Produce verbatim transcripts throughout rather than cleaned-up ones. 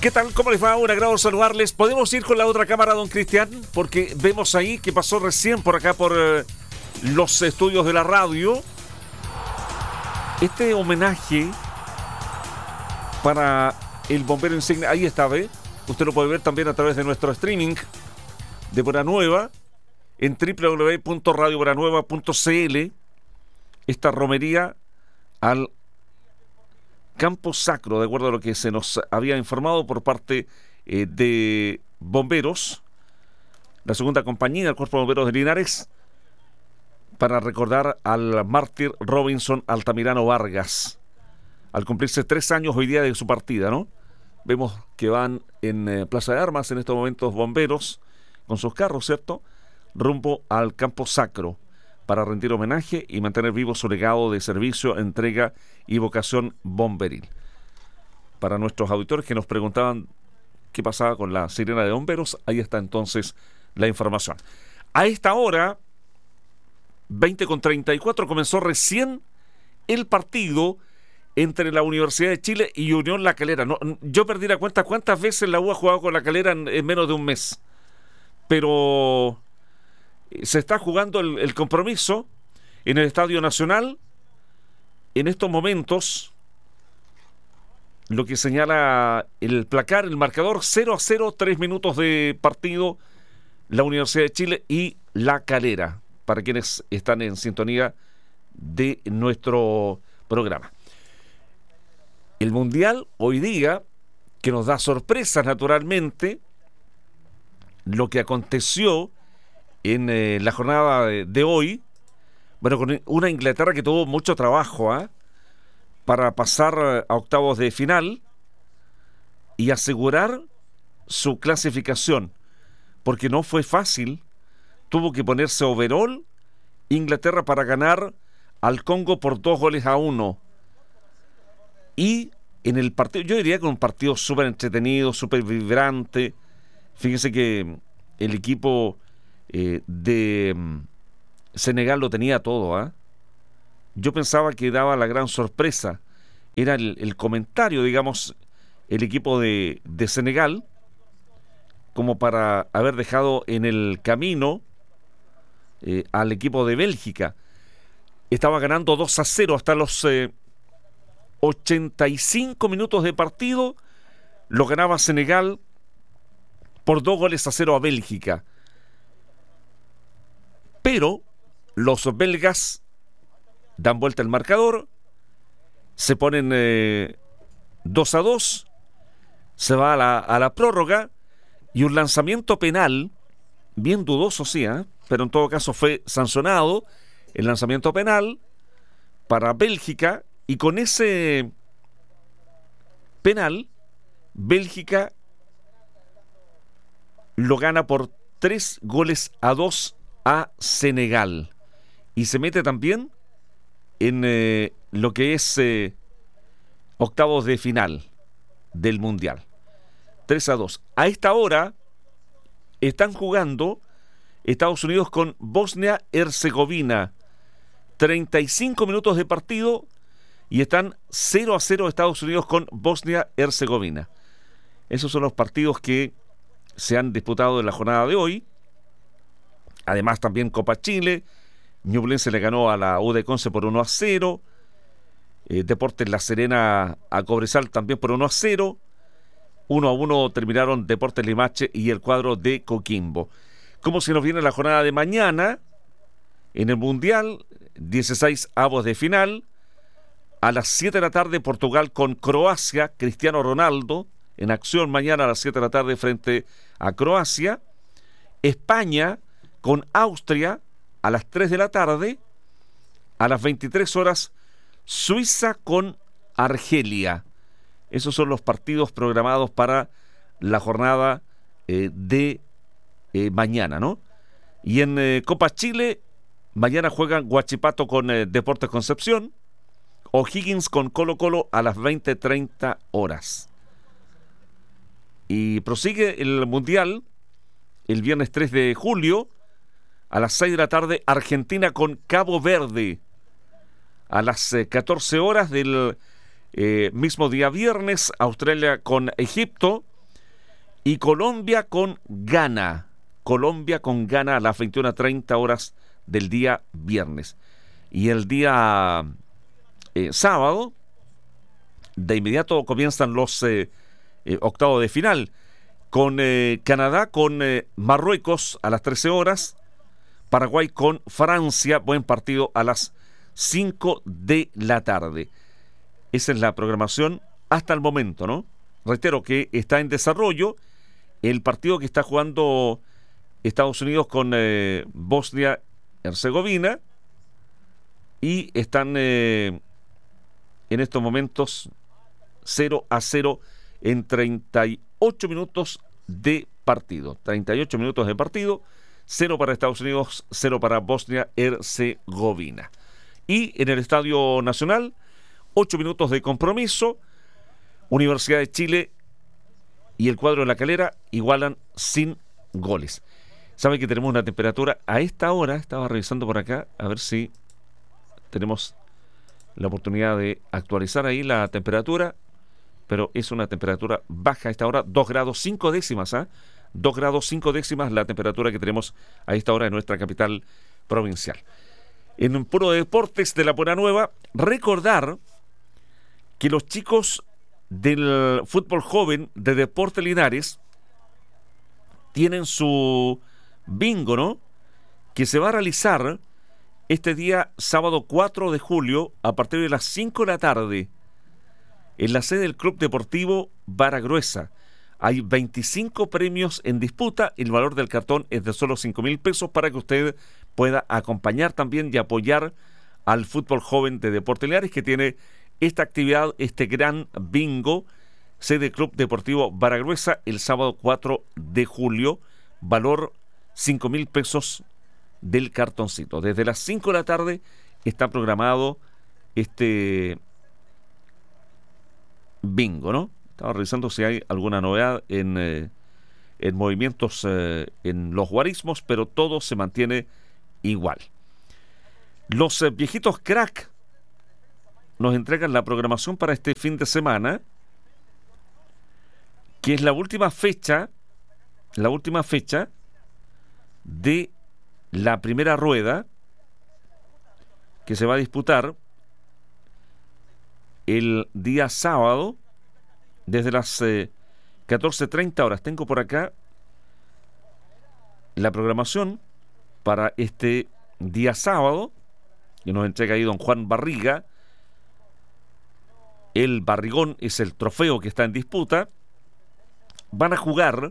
¿Qué tal? ¿Cómo les va? Un agrado saludarles. ¿Podemos ir con la otra cámara, don Cristian? Porque vemos ahí que pasó recién por acá por eh, los estudios de la radio este homenaje para el bombero insigne. Ahí está, ¿ve? Usted lo puede ver también a través de nuestro streaming de Buena Nueva en doble u doble u doble u punto radio buena nueva punto c l. Esta romería al Campo Sacro, de acuerdo a lo que se nos había informado por parte eh, de bomberos, la segunda compañía del Cuerpo de Bomberos de Linares, para recordar al mártir Robinson Altamirano Vargas, al cumplirse tres años hoy día de su partida, ¿no? Vemos que van en eh, Plaza de Armas en estos momentos bomberos con sus carros, ¿cierto?, rumbo al Campo Sacro para rendir homenaje y mantener vivo su legado de servicio, entrega y vocación bomberil. Para nuestros auditores que nos preguntaban qué pasaba con la sirena de bomberos, ahí está entonces la información. A esta hora, veinte con treinta y cuatro, comenzó recién el partido entre la Universidad de Chile y Unión La Calera. No, yo perdí la cuenta cuántas veces la U ha jugado con La Calera en, en menos de un mes. Pero se está jugando el, el compromiso en el Estadio Nacional. En estos momentos, lo que señala el placar, el marcador, cero a cero, tres minutos de partido, la Universidad de Chile y La Calera, para quienes están en sintonía de nuestro programa. El Mundial hoy día, que nos da sorpresas naturalmente, lo que aconteció en eh, la jornada de, de hoy, bueno, con una Inglaterra que tuvo mucho trabajo ¿eh? para pasar a octavos de final y asegurar su clasificación, porque no fue fácil. Tuvo que ponerse overall Inglaterra para ganar al Congo por dos goles a uno. Y en el partido, yo diría que un partido súper entretenido, súper vibrante. Fíjense que el equipo eh, de um, Senegal lo tenía todo. ¿eh? Yo pensaba que daba la gran sorpresa. Era el, el comentario, digamos, el equipo de, de Senegal, como para haber dejado en el camino eh, al equipo de Bélgica. Estaba ganando dos a cero hasta los eh, ochenta y cinco minutos de partido. Lo ganaba Senegal por dos goles a cero a Bélgica. Pero los belgas dan vuelta el marcador, se ponen eh, dos a dos, se va a la, a la prórroga y un lanzamiento penal, bien dudoso sí, ¿eh? pero en todo caso fue sancionado el lanzamiento penal para Bélgica, y con ese penal Bélgica lo gana por tres goles a dos a Senegal y se mete también en eh, lo que es eh, octavos de final del Mundial. tres a dos. A esta hora están jugando Estados Unidos con Bosnia-Herzegovina. treinta y cinco minutos de partido y están cero a cero Estados Unidos con Bosnia-Herzegovina. Esos son los partidos que se han disputado en la jornada de hoy. Además también Copa Chile, Ñublense le ganó a la U de Conce por uno a cero, eh, Deportes La Serena a Cobresal también por uno a cero, uno a uno terminaron Deportes Limache y el cuadro de Coquimbo. ¿Cómo se nos viene la jornada de mañana? En el Mundial, dieciséis avos de final, a las siete de la tarde Portugal con Croacia, Cristiano Ronaldo en acción mañana a las siete de la tarde frente a Croacia. España con Austria a las tres de la tarde. A las veintitrés horas Suiza con Argelia. Esos son los partidos programados para la jornada eh, de eh, mañana, ¿no? Y en eh, Copa Chile, mañana juegan Huachipato con eh, Deportes Concepción, O'Higgins con Colo Colo a las veinte treinta horas. Y prosigue el Mundial el viernes tres de julio a las seis de la tarde, Argentina con Cabo Verde. A las eh, catorce horas del eh, mismo día viernes, Australia con Egipto, y Colombia con Ghana. Colombia con Ghana a las veintiuna treinta horas del día viernes. Y el día eh, sábado, de inmediato comienzan los eh, eh, octavos de final, con eh, Canadá con eh, Marruecos a las trece horas, Paraguay con Francia, buen partido a las cinco de la tarde. Esa es la programación hasta el momento, ¿no? Reitero que está en desarrollo el partido que está jugando Estados Unidos con eh, Bosnia-Herzegovina, y están eh, en estos momentos cero a cero en treinta y ocho minutos de partido. treinta y ocho minutos de partido, cero para Estados Unidos, cero para Bosnia-Herzegovina. Y en el Estadio Nacional, ocho minutos de compromiso. Universidad de Chile y el cuadro de La Calera igualan sin goles. Sabe que tenemos una temperatura a esta hora, estaba revisando por acá, a ver si tenemos la oportunidad de actualizar ahí la temperatura, pero es una temperatura baja a esta hora, dos grados cinco décimas, ¿ah? ¿eh? dos grados cinco décimas la temperatura que tenemos a esta hora en nuestra capital provincial. En un Puro Deportes de la Buena Nueva, recordar que los chicos del fútbol joven de Deportes Linares tienen su bingo, ¿no? Que se va a realizar este día sábado cuatro de julio a partir de las cinco de la tarde en la sede del Club Deportivo Baragruesa. Hay veinticinco premios en disputa. El valor del cartón es de solo cinco mil pesos para que usted pueda acompañar también y apoyar al fútbol joven de Deportes Linares, que tiene esta actividad, este gran bingo, sede Club Deportivo Baragruesa, el sábado cuatro de julio, valor cinco mil pesos del cartoncito. Desde las cinco de la tarde está programado este bingo, ¿no? Estaba revisando si hay alguna novedad en, eh, en movimientos eh, en los guarismos, pero todo se mantiene igual. Los eh, viejitos crack nos entregan la programación para este fin de semana, que es la última fecha, la última fecha de la primera rueda que se va a disputar el día sábado desde las eh, catorce treinta horas. Tengo por acá la programación para este día sábado, que nos entrega ahí don Juan Barriga. El barrigón es el trofeo que está en disputa. Van a jugar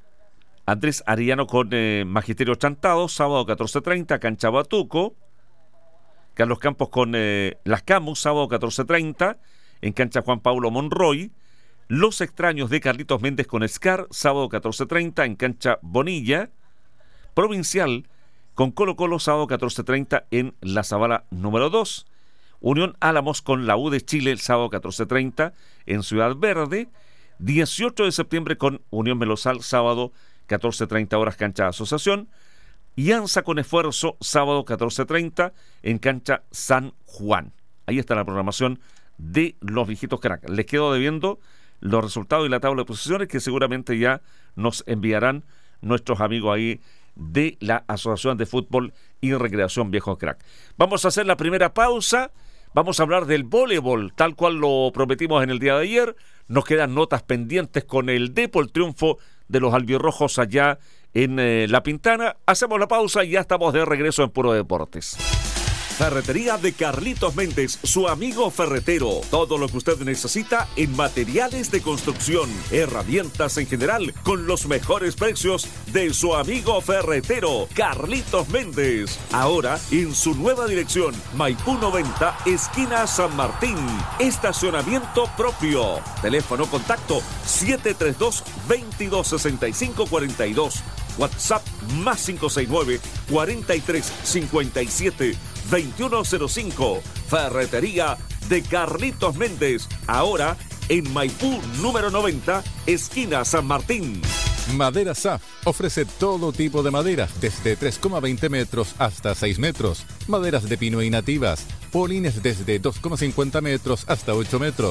Andrés Arellano con eh, Magisterio Chantado, sábado catorce treinta, cancha Batuco. Carlos Campos con eh, Las Camus, sábado catorce treinta, en cancha Juan Pablo Monroy. Los Extraños de Carlitos Méndez con Scar, sábado catorce treinta, en cancha Bonilla. Provincial con Colo Colo, sábado catorce treinta, en la Zabala número dos. Unión Álamos con la U de Chile, el sábado catorce treinta, en Ciudad Verde. dieciocho de septiembre con Unión Melosal, sábado catorce treinta horas, cancha Asociación. Y ANSA con Esfuerzo, sábado catorce treinta, en cancha San Juan. Ahí está la programación de los viejitos crack. Les quedo debiendo los resultados y la tabla de posiciones, que seguramente ya nos enviarán nuestros amigos ahí de la Asociación de Fútbol y Recreación Viejos Crack. Vamos a hacer la primera pausa. Vamos a hablar del voleibol, tal cual lo prometimos en el día de ayer. Nos quedan notas pendientes con el Depo, el triunfo de los albirrojos allá en eh, La Pintana. Hacemos la pausa y ya estamos de regreso en Puro Deportes. Ferretería de Carlitos Méndez, su amigo ferretero. Todo lo que usted necesita en materiales de construcción, herramientas en general, con los mejores precios de su amigo ferretero, Carlitos Méndez. Ahora en su nueva dirección, Maipú noventa, esquina San Martín. Estacionamiento propio. Teléfono contacto siete tres dos, veintidós sesenta y cinco cuarenta y dos. WhatsApp más cinco seis nueve, cuarenta y tres cincuenta y siete, veintiuno cero cinco. Ferretería de Carlitos Méndez. Ahora en Maipú número noventa, esquina San Martín. Madera S A F ofrece todo tipo de maderas, desde tres coma veinte metros hasta seis metros. Maderas de pino y nativas. Polines desde dos coma cincuenta metros hasta ocho metros.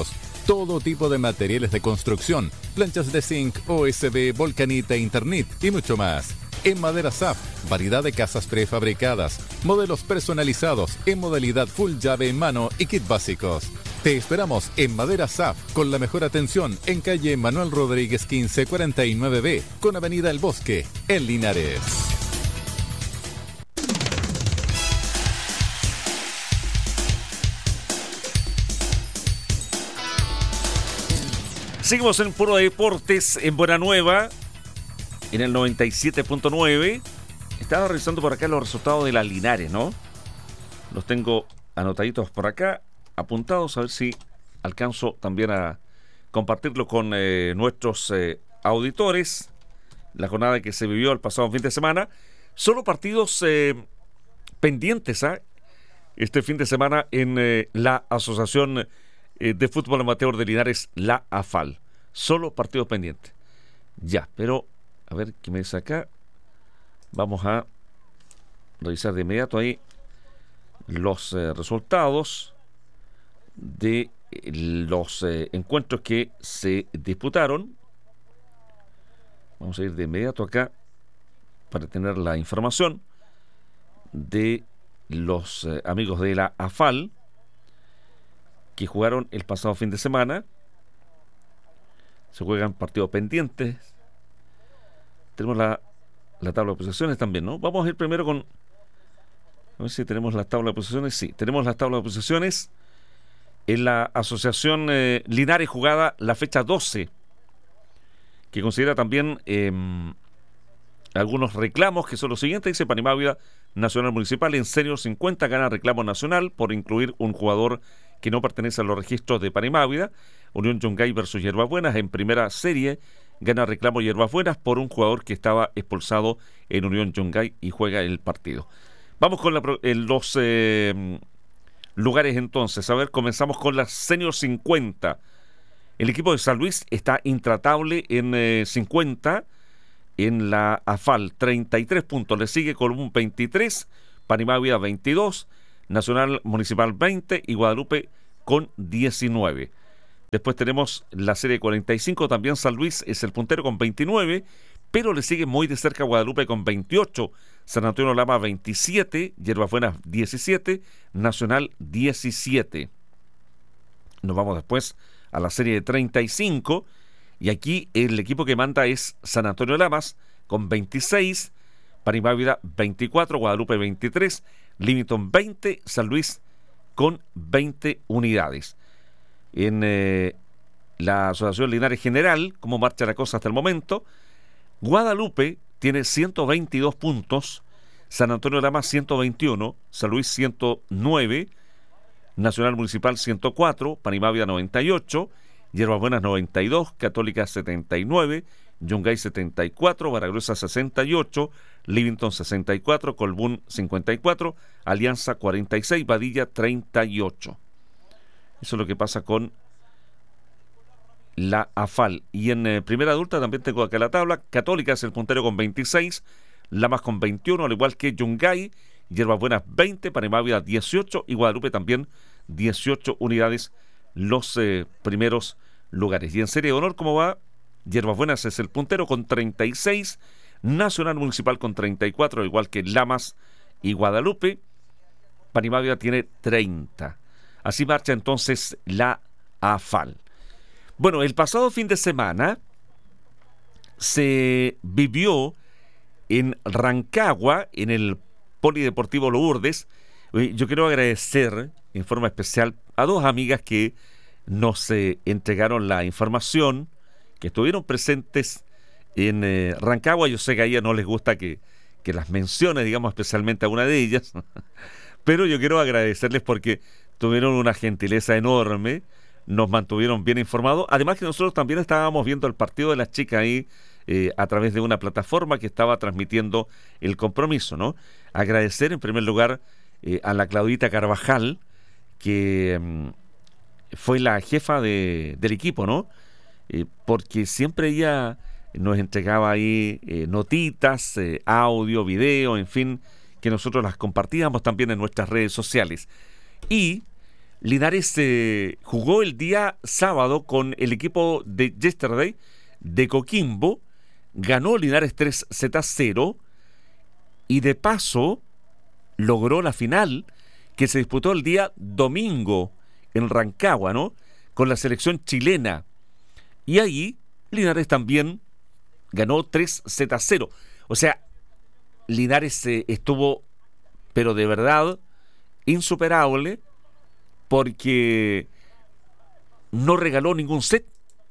todo tipo de materiales de construcción, planchas de zinc, O S B, Volcanita, Internet y mucho más. En Madera S A F, variedad de casas prefabricadas, modelos personalizados en modalidad full llave en mano y kit básicos. Te esperamos en Madera S A F con la mejor atención en calle Manuel Rodríguez quince cuarenta y nueve B con avenida El Bosque en Linares. Seguimos en Puro Deportes en Buena Nueva, en el noventa y siete punto nueve. Estaba revisando por acá los resultados de la Linares, ¿no? Los tengo anotaditos por acá, apuntados, a ver si alcanzo también a compartirlo con eh, nuestros eh, auditores. La jornada que se vivió el pasado fin de semana. Solo partidos eh, pendientes, ¿eh? Este fin de semana en eh, la Asociación eh, de Fútbol Amateur de Linares, la AFAL. Solo partidos pendientes. Ya, pero a ver qué me dice acá. Vamos a revisar de inmediato ahí los eh, resultados de eh, los eh, encuentros que se disputaron. Vamos a ir de inmediato acá para tener la información de los eh, amigos de la AFAL que jugaron el pasado fin de semana. Se juegan partidos pendientes. Tenemos la, la tabla de posiciones también, ¿no? Vamos a ir primero con... A ver si tenemos la tabla de posiciones. Sí, tenemos la tabla de posiciones. En la Asociación eh, Linares jugada la fecha doce, que considera también eh, algunos reclamos que son los siguientes. Dice: Panimávida Nacional Municipal en Senior cincuenta gana reclamo nacional por incluir un jugador que no pertenece a los registros de Panimávida. Unión Yungay versus Hierbas Buenas en primera serie gana reclamo Hierbas Buenas por un jugador que estaba expulsado en Unión Yungay y juega el partido. Vamos con la, eh, los eh, lugares entonces. A ver, comenzamos con la Senior cincuenta. El equipo de San Luis está intratable en eh, cincuenta. En la AFAL, treinta y tres puntos. Le sigue Colbún veintitrés, Panimávida veintidós, Nacional Municipal veinte y Guadalupe con diecinueve. Después tenemos la serie cuarenta y cinco, también San Luis es el puntero con veintinueve, pero le sigue muy de cerca Guadalupe con veintiocho, San Antonio Lama veintisiete, Hierbas Buenas diecisiete, Nacional diecisiete. Nos vamos después a la serie de treinta y cinco, y aquí el equipo que manda es San Antonio Lamas con veintiséis, Panimávida veinticuatro, Guadalupe veintitrés, Livingston veinte, San Luis con veinte unidades. En eh, la Asociación Linares General, ¿cómo marcha la cosa hasta el momento? Guadalupe tiene ciento veintidós puntos, San Antonio Lamas ciento veintiuno, San Luis ciento nueve, Nacional Municipal ciento cuatro, Panimávida noventa y ocho, Hierbas Buenas noventa y dos, Católica setenta y nueve, Yungay setenta y cuatro, Baragruesa sesenta y ocho, Livingston sesenta y cuatro, Colbún cincuenta y cuatro, Alianza cuarenta y seis, Badilla treinta y ocho. Eso es lo que pasa con la AFAL. Y en eh, primera adulta también tengo acá la tabla. Católica es el puntero con veintiséis, Lamas con veintiuno, al igual que Yungay, Hierbas Buenas veinte, Panimávida dieciocho y Guadalupe también dieciocho unidades, los eh, primeros lugares. Y en serie de honor, ¿cómo va? Hierbas Buenas es el puntero con treinta y seis, Nacional Municipal con treinta y cuatro, al igual que Lamas y Guadalupe. Panimávida tiene treinta. Así marcha entonces la AFAL. Bueno, el pasado fin de semana se vivió en Rancagua, en el Polideportivo Lourdes. Yo quiero agradecer en forma especial a dos amigas que nos eh, entregaron la información, que estuvieron presentes en eh, Rancagua. Yo sé que a ellas no les gusta que, que las mencione, digamos, especialmente a una de ellas, pero yo quiero agradecerles porque tuvieron una gentileza enorme, nos mantuvieron bien informados. Además que nosotros también estábamos viendo el partido de las chicas ahí eh, a través de una plataforma que estaba transmitiendo el compromiso, ¿no? Agradecer en primer lugar eh, a la Claudita Carvajal, que um, fue la jefa de, del equipo, ¿no? Eh, porque siempre ella nos entregaba ahí eh, notitas, eh, audio, video, en fin, que nosotros las compartíamos también en nuestras redes sociales. Y Linares eh, jugó el día sábado con el equipo de Yesterday de Coquimbo, ganó Linares tres a cero y de paso logró la final que se disputó el día domingo en Rancagua, ¿no? Con la selección chilena. Y ahí Linares también ganó tres a cero. O sea, Linares eh, estuvo, pero de verdad, insuperable, porque no regaló ningún set.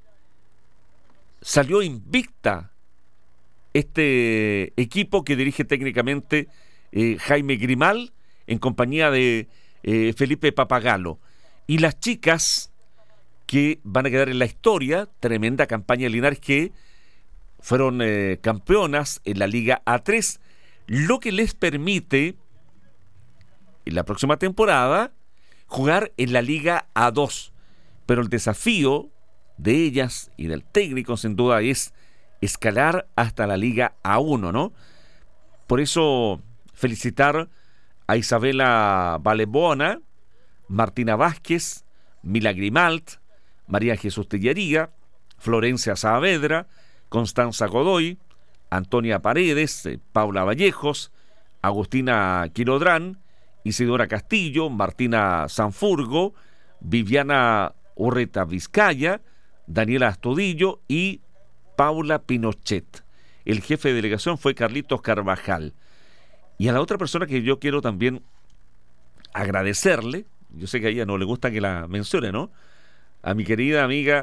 Salió invicta este equipo que dirige técnicamente eh, Jaime Grimal en compañía de eh, Felipe Papagalo. Y las chicas que van a quedar en la historia, tremenda campaña de Linares, que fueron eh, campeonas en la Liga A tres, lo que les permite en la próxima temporada jugar en la Liga A dos. Pero el desafío de ellas y del técnico sin duda es escalar hasta la Liga A uno, ¿no? Por eso felicitar a Isabela Valebona, Martina Vázquez, Mila Grimalt, María Jesús Tillería, Florencia Saavedra, Constanza Godoy, Antonia Paredes, eh, Paula Vallejos, Agustina Quilodrán, Isidora Castillo, Martina Sanfurgo, Viviana Urreta Vizcaya, Daniela Astudillo y Paula Pinochet. El jefe de delegación fue Carlitos Carvajal. Y a la otra persona que yo quiero también agradecerle, yo sé que a ella no le gusta que la mencione, ¿no? A mi querida amiga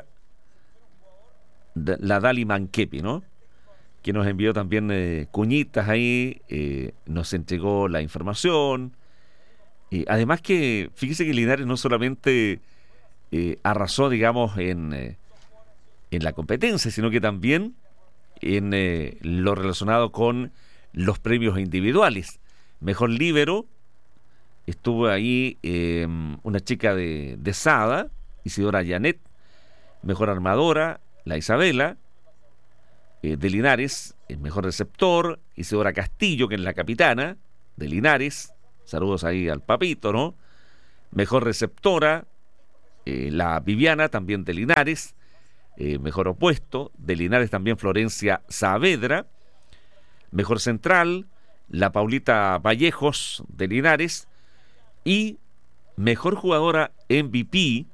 la Dali Manquepi, ¿no? Que nos envió también eh, cuñitas ahí, eh, nos entregó la información. Eh, además que, fíjese que Linares no solamente eh, arrasó, digamos, en, eh, en la competencia, sino que también en eh, lo relacionado con los premios individuales. Mejor líbero, estuvo ahí eh, una chica de, de Sada, Isidora Janet. Mejor armadora, la Isabela, eh, de Linares. El mejor receptor, Isidora Castillo, que es la capitana de Linares. Saludos ahí al papito, ¿no? Mejor receptora, eh, la Viviana, también de Linares. Eh, mejor opuesto, de Linares también Florencia Saavedra. Mejor central, la Paulita Vallejos, de Linares. Y mejor jugadora M V P,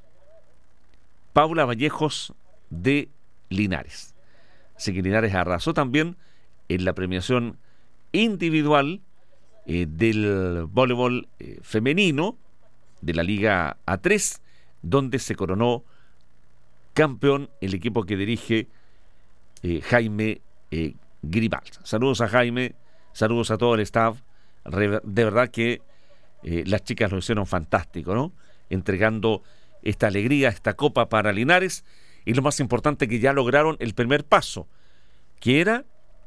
Paula Vallejos, de Linares. Así que Linares arrasó también en la premiación individual eh, del voleibol eh, femenino de la Liga A tres, donde se coronó campeón el equipo que dirige eh, Jaime eh, Grimal. Saludos a Jaime, saludos a todo el staff. De verdad que eh, las chicas lo hicieron fantástico, ¿no? Entregando esta alegría, esta copa para Linares, y lo más importante, que ya lograron el primer paso, que era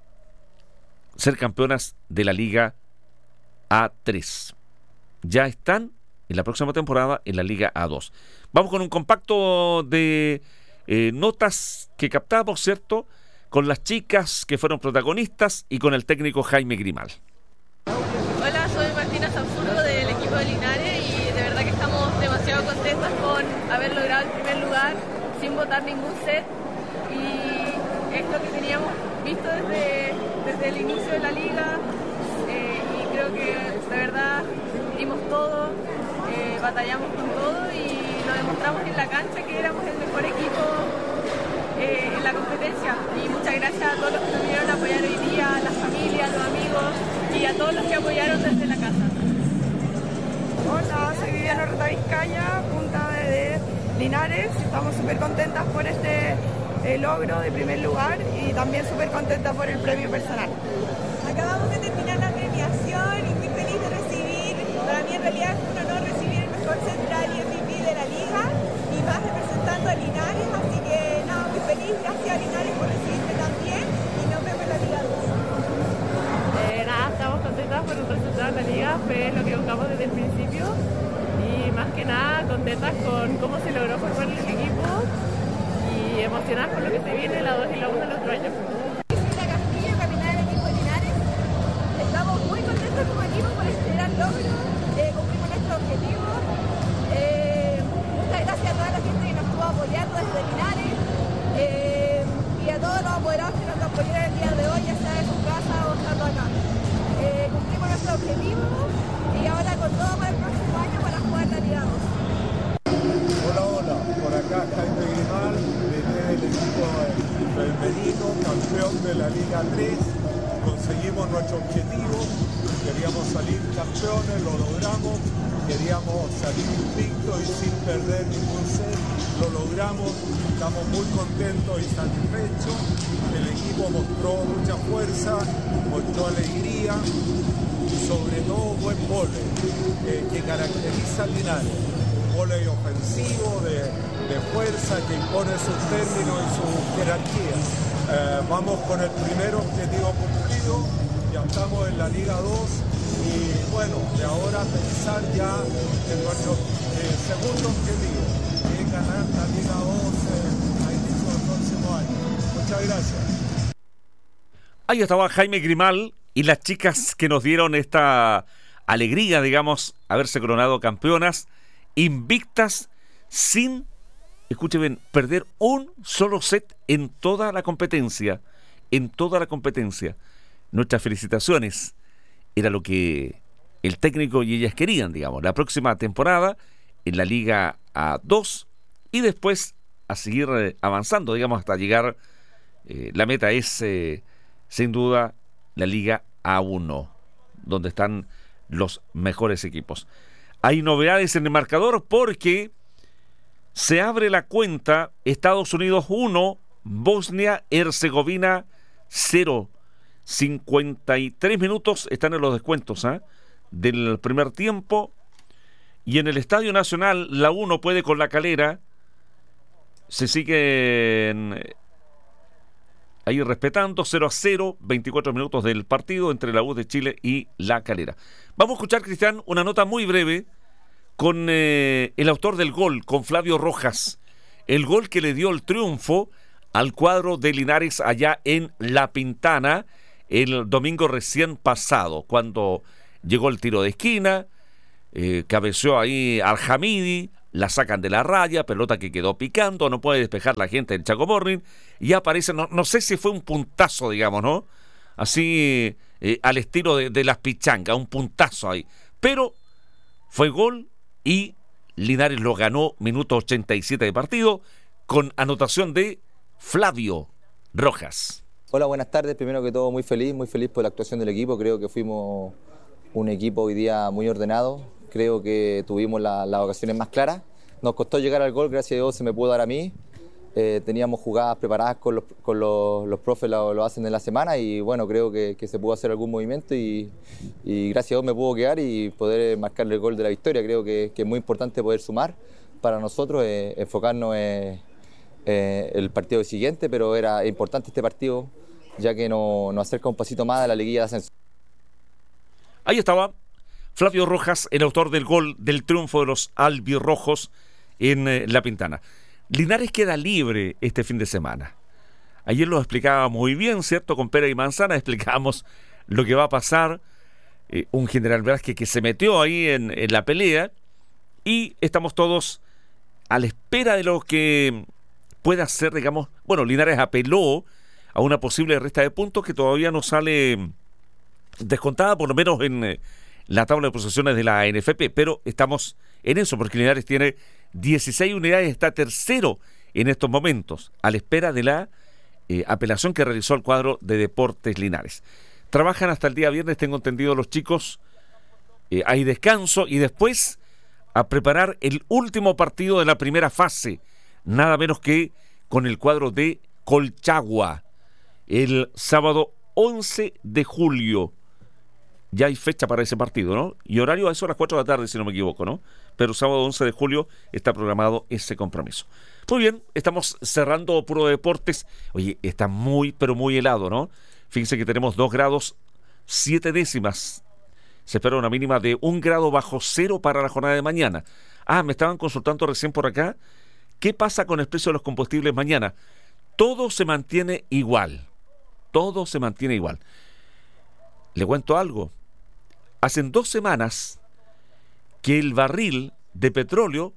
ser campeonas de la Liga A tres. Ya están en la próxima temporada en la Liga A dos. Vamos con un compacto de eh, notas que captamos, ¿cierto?, con las chicas que fueron protagonistas y con el técnico Jaime Grimal. Hola, soy Martina Sanfurgo del equipo de Linares y de verdad que estamos demasiado contentas con haber logrado el primer lugar sin botar ningún set, y es lo que teníamos visto desde, desde el inicio de la liga, eh, y creo que de verdad dimos todo, eh, batallamos con todo y lo demostramos en la cancha que éramos el mejor equipo eh, en la competencia. Y muchas gracias a todos los que nos vinieron a apoyar hoy día, a las familias, a los amigos y a todos los que apoyaron desde la casa. Hola, soy Viviana Rota Vizcaya, punta de Linares. Estamos súper contentas por este eh, logro de primer lugar y también súper contentas por el premio personal. Acabamos de terminar la premiación y muy feliz de recibir, para mí en realidad es un honor recibir el mejor central y M V P de la liga y más representando a Linares, así que nada, muy feliz, gracias a Linares por recibirme también y nos vemos en la Liga dos. Eh, nada, estamos contentas por el resultado de la liga, fue lo que buscamos desde el principio, y más que nada contentas con cómo se logró formar el equipo y emocionadas por lo que se viene la dos y la uno el otro año. Isabela Castillo, capitana del equipo de Linares. Estamos muy contentos como equipo por este gran logro, eh, cumplimos nuestro objetivo. Eh, apoyar el día de hoy, ya sea en su casa o estando acá. Eh, cumplimos nuestro objetivo y ahora con todo para el próximo año para jugar la Liga dos. Hola, hola, por acá Jaime Grimal, del equipo femenino, campeón de la Liga tres. Conseguimos nuestro objetivo, queríamos salir campeones, lo logramos, queríamos salir invictos y sin perder ningún set, lo logramos, estamos muy contentos y satisfechos, el equipo mostró mucha fuerza, mostró alegría y sobre todo buen vóley, eh, que caracteriza al Linares, un vóley ofensivo de, de fuerza que impone sus términos y su jerarquía. Eh, vamos con el primer objetivo cumplido, ya estamos en la Liga dos y bueno, de ahora pensar ya en nuestro eh, segundo objetivo, que es ganar la Liga dos eh, a inicio del próximo año. Muchas gracias. Ahí estaba Jaime Grimal y las chicas que nos dieron esta alegría, digamos, haberse coronado campeonas, invictas, sin... Escuche bien, perder un solo set en toda la competencia, en toda la competencia. Nuestras felicitaciones. Era lo que el técnico y ellas querían, digamos. La próxima temporada en la Liga A dos y después a seguir eh, avanzando, digamos, hasta llegar. Eh, la meta es, eh, sin duda, la Liga A uno, donde están los mejores equipos. Hay novedades en el marcador porque... se abre la cuenta, Estados Unidos uno, Bosnia-Herzegovina cero. cincuenta y tres minutos están en los descuentos ¿eh? del primer tiempo. Y en el Estadio Nacional, la uno puede con La Calera. Se siguen ahí respetando, cero a cero, veinticuatro minutos del partido entre la U de Chile y La Calera. Vamos a escuchar, Cristian, una nota muy breve con eh, el autor del gol, con Flavio Rojas, el gol que le dio el triunfo al cuadro de Linares allá en La Pintana el domingo recién pasado, cuando llegó el tiro de esquina, eh, cabeceó ahí al Hamidi, la sacan de la raya, pelota que quedó picando, no puede despejar la gente del Chaco Morning, y aparece, no, no sé si fue un puntazo, digamos, ¿no? Así eh, al estilo de, de las pichangas, un puntazo ahí, pero fue gol. Y Linares lo ganó minuto ochenta y siete de partido con anotación de Flavio Rojas. Hola, buenas tardes. Primero que todo, muy feliz, muy feliz por la actuación del equipo. Creo que fuimos un equipo hoy día muy ordenado. Creo que tuvimos la, las ocasiones más claras. Nos costó llegar al gol, gracias a Dios se me pudo dar a mí. Eh, teníamos jugadas preparadas con los, con los, los profes, lo, lo hacen en la semana y bueno, creo que, que se pudo hacer algún movimiento y, y gracias a Dios me pudo quedar y poder marcarle el gol de la victoria. Creo que, que es muy importante poder sumar para nosotros, eh, enfocarnos en eh, el partido siguiente, pero era importante este partido ya que nos no acerca un pasito más a la liguilla de ascenso. Ahí estaba Flavio Rojas, el autor del gol del triunfo de los albirrojos en eh, La Pintana. Linares queda libre este fin de semana. Ayer lo explicaba muy bien, ¿cierto? Con pera y manzana explicábamos lo que va a pasar. Eh, un General Velázquez que se metió ahí en, en la pelea y estamos todos a la espera de lo que pueda hacer, digamos. Bueno, Linares apeló a una posible resta de puntos que todavía no sale descontada, por lo menos en eh, la tabla de posiciones de la N F P, pero estamos en eso porque Linares tiene dieciséis unidades, está tercero en estos momentos, a la espera de la eh, apelación que realizó el cuadro de Deportes Linares. Trabajan hasta el día viernes, tengo entendido, los chicos, eh, hay descanso y después a preparar el último partido de la primera fase, nada menos que con el cuadro de Colchagua, el sábado once de julio. Ya hay fecha para ese partido, ¿no? Y horario a eso a las cuatro de la tarde, si no me equivoco, ¿no? Pero sábado once de julio está programado ese compromiso. Muy bien, estamos cerrando Puro Deportes. Oye, está muy, pero muy helado, ¿no? Fíjense que tenemos dos grados siete décimas. Se espera una mínima de un grado bajo cero para la jornada de mañana. Ah, me estaban consultando recién por acá. ¿Qué pasa con el precio de los combustibles mañana? Todo se mantiene igual. Todo se mantiene igual. Le cuento algo. Hacen dos semanas que el barril de petróleo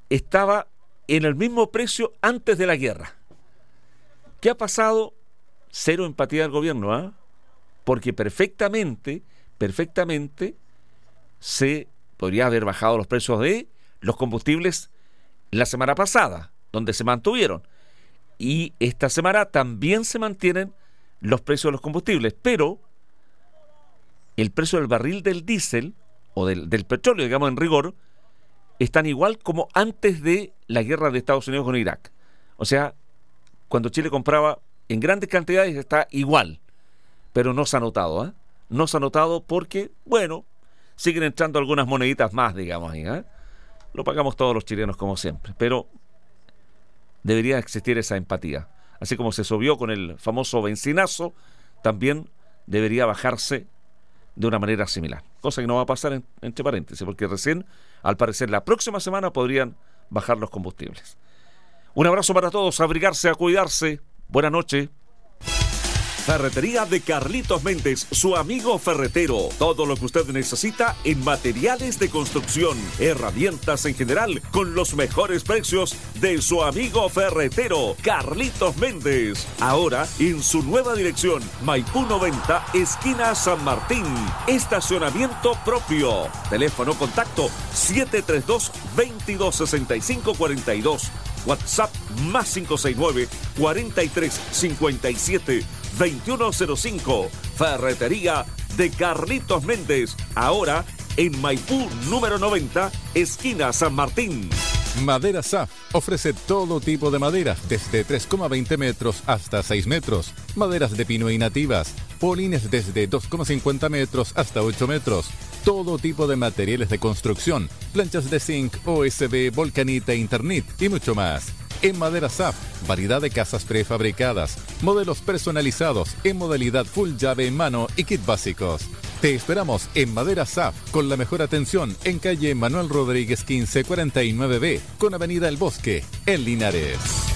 estaba en el mismo precio antes de la guerra. ¿Qué ha pasado? cero empatía del gobierno, ¿ah? ¿eh? Porque perfectamente, perfectamente se podría haber bajado los precios de los combustibles la semana pasada, donde se mantuvieron. Y esta semana también se mantienen los precios de los combustibles, pero el precio del barril del diésel o del, del petróleo, digamos en rigor, están igual como antes de la guerra de Estados Unidos con Irak. O sea, cuando Chile compraba en grandes cantidades está igual, pero no se ha notado, ¿eh? No se ha notado porque, bueno, siguen entrando algunas moneditas más, digamos ahí, ¿eh? Lo pagamos todos los chilenos como siempre, pero debería existir esa empatía. Así como se subió con el famoso benzinazo, también debería bajarse de una manera similar. Cosa que no va a pasar en, entre paréntesis, porque recién, al parecer, la próxima semana podrían bajar los combustibles. Un abrazo para todos, a abrigarse, a cuidarse. Buenas noches. Ferretería de Carlitos Méndez, su amigo ferretero. Todo lo que usted necesita en materiales de construcción, herramientas en general, con los mejores precios de su amigo ferretero, Carlitos Méndez. Ahora en su nueva dirección, Maipú noventa, esquina San Martín. Estacionamiento propio. Teléfono contacto siete tres dos, veintidós sesenta y cinco cuarenta y dos. WhatsApp más cinco seis nueve, cuarenta y tres cincuenta y siete, veintiuno cero cinco. Ferretería de Carlitos Méndez. Ahora en Maipú número noventa, esquina San Martín. Madera S A F ofrece todo tipo de maderas, desde tres coma veinte metros hasta seis metros. Maderas de pino y nativas. Polines desde dos coma cincuenta metros hasta ocho metros. Todo tipo de materiales de construcción. Planchas de zinc, O S B, Volcanita, Internet y mucho más. En Madera S A F, variedad de casas prefabricadas, modelos personalizados en modalidad full llave en mano y kit básicos. Te esperamos en Madera S A F con la mejor atención en calle Manuel Rodríguez quince cuarenta y nueve B con avenida El Bosque, en Linares.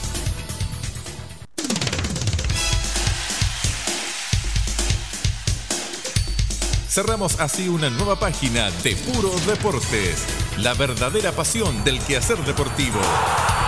Cerramos así una nueva página de Puro Deportes, la verdadera pasión del quehacer deportivo.